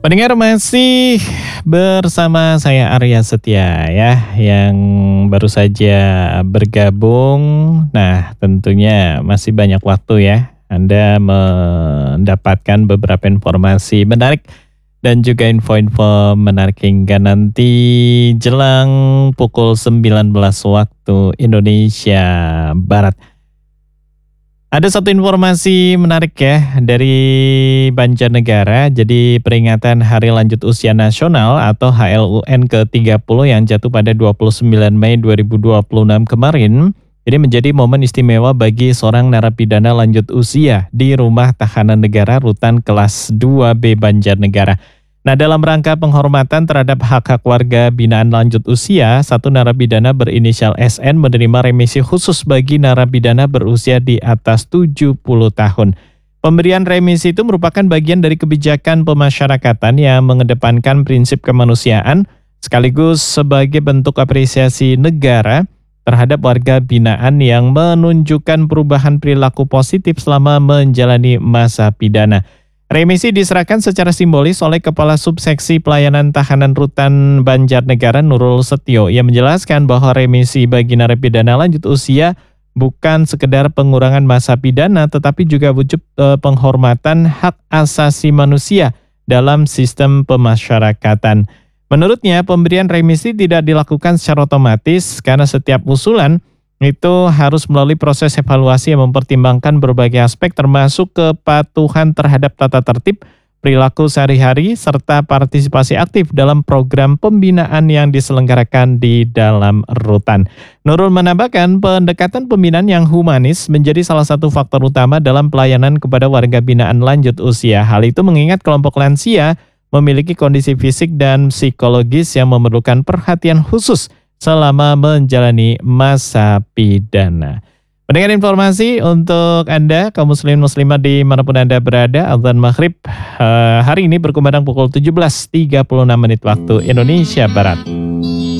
Pendengar masih bersama saya Arya Setia ya, yang baru saja bergabung. Nah, tentunya masih banyak waktu ya Anda mendapatkan beberapa informasi menarik dan juga info-info menarik hingga nanti jelang pukul 19 waktu Indonesia Barat. Ada satu informasi menarik ya dari Banjarnegara. Jadi peringatan Hari Lanjut Usia Nasional atau HLUN ke-30 yang jatuh pada 29 Mei 2026 kemarin, ini menjadi momen istimewa bagi seorang narapidana lanjut usia di Rumah Tahanan Negara Rutan Kelas 2B Banjarnegara. Nah, dalam rangka penghormatan terhadap hak-hak warga binaan lanjut usia, satu narapidana berinisial SN menerima remisi khusus bagi narapidana berusia di atas 70 tahun. Pemberian remisi itu merupakan bagian dari kebijakan pemasyarakatan yang mengedepankan prinsip kemanusiaan, sekaligus sebagai bentuk apresiasi negara terhadap warga binaan yang menunjukkan perubahan perilaku positif selama menjalani masa pidana. Remisi diserahkan secara simbolis oleh Kepala Subseksi Pelayanan Tahanan Rutan Banjarnegara Nurul Setio. Ia menjelaskan bahwa remisi bagi narapidana lanjut usia bukan sekedar pengurangan masa pidana, tetapi juga wujud penghormatan hak asasi manusia dalam sistem pemasyarakatan. Menurutnya, pemberian remisi tidak dilakukan secara otomatis karena setiap usulan itu harus melalui proses evaluasi yang mempertimbangkan berbagai aspek termasuk kepatuhan terhadap tata tertib, perilaku sehari-hari, serta partisipasi aktif dalam program pembinaan yang diselenggarakan di dalam rutan. Nurul menambahkan pendekatan pembinaan yang humanis menjadi salah satu faktor utama dalam pelayanan kepada warga binaan lanjut usia. Hal itu mengingat kelompok lansia memiliki kondisi fisik dan psikologis yang memerlukan perhatian khusus selama menjalani masa pidana. Pendengar informasi untuk Anda, kaum muslimin muslimat dimanapun Anda berada, azan maghrib hari ini berkumandang pukul 17.36 waktu Indonesia Barat.